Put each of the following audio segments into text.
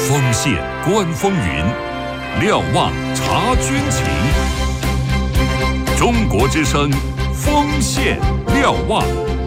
锋线观风云，瞭望察军情。中国之声，锋线瞭望。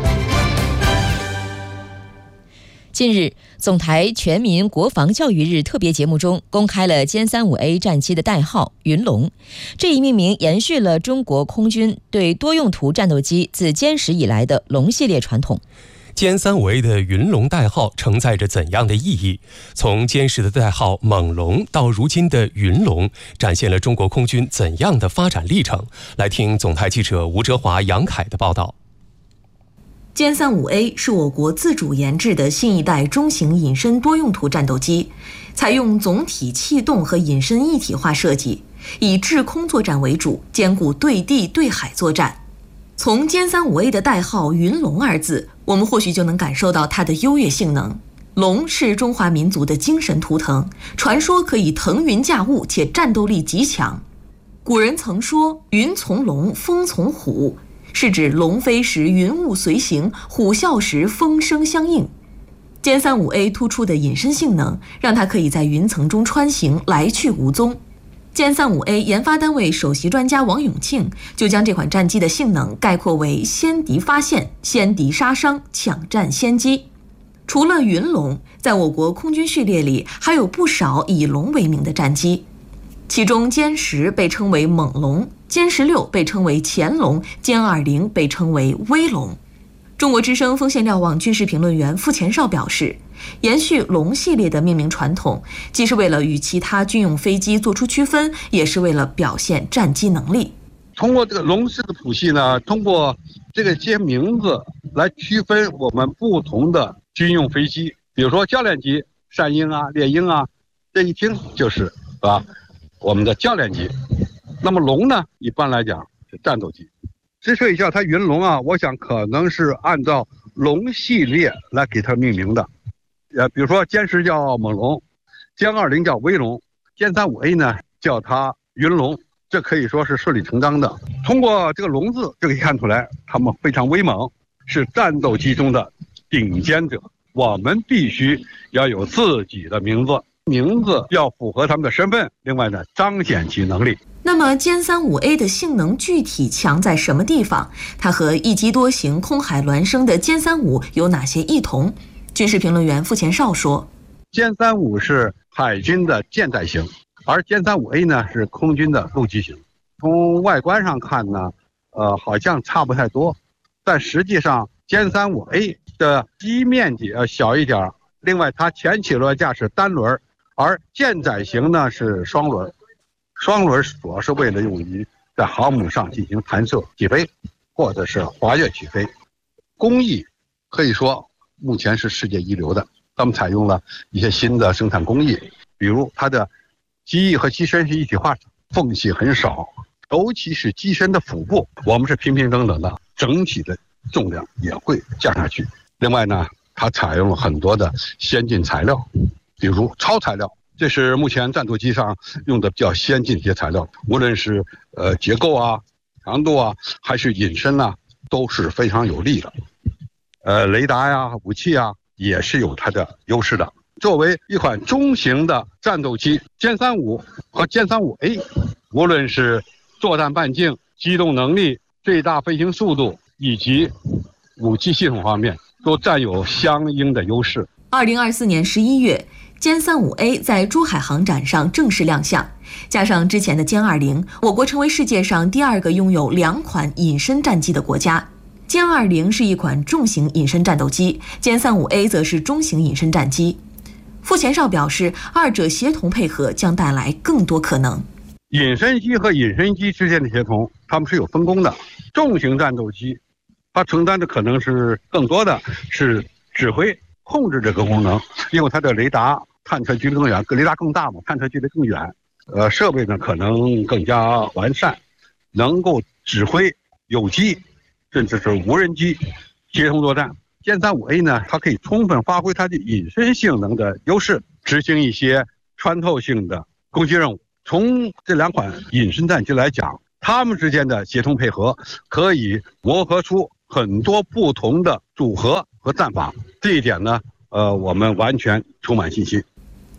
近日，总台全民国防教育日特别节目中公开了歼35A 战机的代号“云龙”。这一命名延续了中国空军对多用途战斗机自歼十以来的龙系列传统。 歼35A 的云龙代号承载着怎样的意义？从歼十的代号猛龙到如今的云龙，展现了中国空军怎样的发展历程？来听总台记者吴哲华、杨凯的报道。 歼35A 是我国自主研制的新一代中型隐身多用途战斗机，采用总体气动和隐身一体化设计，以制空作战为主，兼顾对地对海作战。从歼35A 的代号“云龙”二字，我们或许就能感受到它的优越性能。龙是中华民族的精神图腾，传说可以腾云驾雾，且战斗力极强。古人曾说“云从龙，风从虎”，是指龙飞时云雾随行，虎啸时风声相应。歼35A 突出的隐身性能，让它可以在云层中穿行，来去无踪。歼35A 研发单位首席专家王永庆就将这款战机的性能概括为先敌发现、先敌杀伤、抢占先机。除了云龙，在我国空军序列里还有不少以龙为名的战机，其中歼十被称为猛龙，歼16被称为潜龙，歼20被称为威龙。中国之声锋线瞭望军事评论员傅前绍表示，延续龙系列的命名传统，既是为了与其他军用飞机做出区分，也是为了表现战机能力。 通过这个龙式的谱系呢，通过这个些名字来区分我们不同的军用飞机，比如说教练机善鹰啊、猎鹰啊，这一听就是我们的教练机。那么龙呢，一般来讲是战斗机。之所以叫它云龙啊，我想可能是按照龙系列来给它命名的。比如说歼十叫猛龙，歼20叫威龙，歼35A 呢叫它云龙，这可以说是顺理成章的。通过这个龙字就可以看出来，他们非常威猛，是战斗机中的顶尖者。我们必须要有自己的名字，名字要符合他们的身份，另外呢彰显其能力。 那么歼35A 的性能具体强在什么地方？它和一机多型空海孪生的歼35有哪些异同？军事评论员傅前绍说， 歼35是海军的舰载型，而歼35A 呢是空军的陆基型。从外观上看呢，好像差不太多，但实际上歼35A 的机面积要小一点，另外它前起落架是单轮，而舰载型呢是双轮。双轮主要是为了用于在航母上进行弹射起飞，或者是滑跃起飞。工艺可以说目前是世界一流的，他们采用了一些新的生产工艺，比如它的机翼和机身是一体化，缝隙很少，尤其是机身的腹部，我们是平平整整的，整体的重量也会降下去。另外呢，它采用了很多的先进材料，比如超材料。这是目前战斗机上用的比较先进的一些材料，无论是结构啊、强度啊，还是隐身啊，都是非常有利的。雷达呀、武器啊，也是有它的优势的。作为一款中型的战斗机，歼35和歼35A，无论是作战半径、机动能力、最大飞行速度以及武器系统方面，都占有相应的优势。 2024年11月。歼35A 在珠海航展上正式亮相，加上之前的歼20，我国成为世界上第二个拥有2款隐身战机的国家。歼20是一款重型隐身战斗机，歼35A 则是中型隐身战机。傅前绍表示，二者协同配合将带来更多可能。 隐身机和隐身机之间的协同，它们是有分工的。重型战斗机，它承担的可能是更多的是指挥、控制这个功能，因为它的雷达探测距离更远，雷达更大嘛，探测距离更远。设备呢可能更加完善，能够指挥有机甚至是无人机协同作战。歼35A 呢，它可以充分发挥它的隐身性能的优势，执行一些穿透性的攻击任务。从这2款隐身战机来讲，它们之间的协同配合可以磨合出很多不同的组合和战法。这一点呢，我们完全充满信心。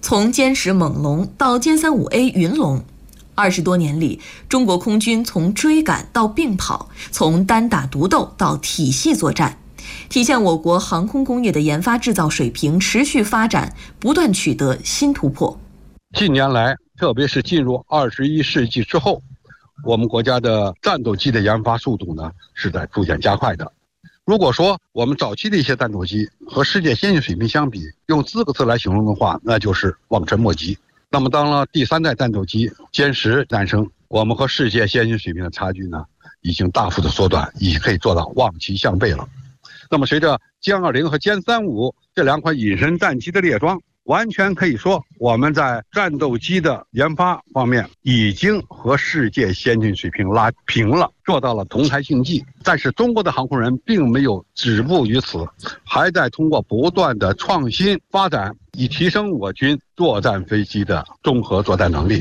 从歼10猛龙到歼35A 云龙，20多年里，中国空军从追赶到并跑，从单打独斗到体系作战，体现我国航空工业的研发制造水平持续发展，不断取得新突破。 近年来，特别是进入21世纪之后，我们国家的战斗机的研发速度呢是在逐渐加快的。如果说我们早期的一些战斗机和世界先进水平相比，用4个字来形容的话，那就是望尘莫及。那么当了第3代战斗机歼10诞生，我们和世界先进水平的差距呢已经大幅的缩短，已可以做到望其项背了。那么随着歼20和歼35这2款隐身战机的列装，完全可以说我们在战斗机的研发方面已经和世界先进水平拉平了，做到了同台竞技。但是中国的航空人并没有止步于此，还在通过不断的创新发展，以提升我军作战飞机的综合作战能力。